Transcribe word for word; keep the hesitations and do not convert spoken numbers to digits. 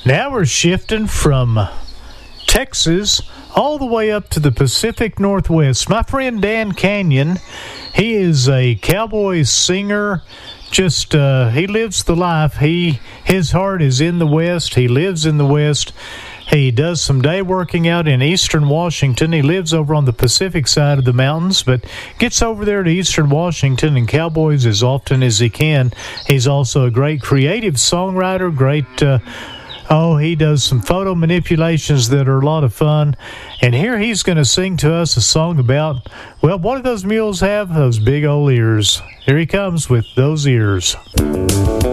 Now we're shifting from Texas all the way up to the Pacific Northwest. My friend Dan Canyon, he is a cowboy singer. Just uh, he lives the life. He his heart is in the West. He lives in the West. He does some day working out in eastern Washington. He lives over on the Pacific side of the mountains, but gets over there to eastern Washington and cowboys as often as he can. He's also a great creative songwriter, great uh, Oh, he does some photo manipulations that are a lot of fun. And here he's going to sing to us a song about, well, what do those mules have? Those big old ears. Here he comes with Those Ears.